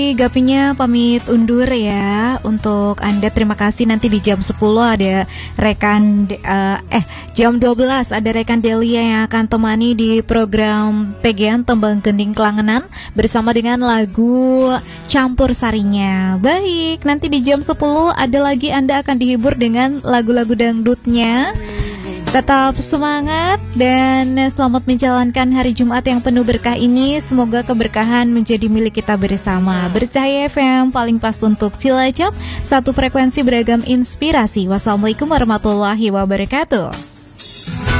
Gapinya pamit undur ya untuk Anda. Terima kasih. Nanti di jam 10 ada jam 12 ada rekan Delia yang akan temani di program Pegian Tembang Gending Kelangenan bersama dengan lagu Campur Sarinya. Baik, nanti di jam 10 ada lagi Anda akan dihibur dengan lagu-lagu dangdutnya. Tetap semangat dan selamat menjalankan hari Jumat yang penuh berkah ini. Semoga keberkahan menjadi milik kita bersama. Bercahaya FM paling pas untuk Cilacap, satu frekuensi beragam inspirasi. Wassalamualaikum warahmatullahi wabarakatuh.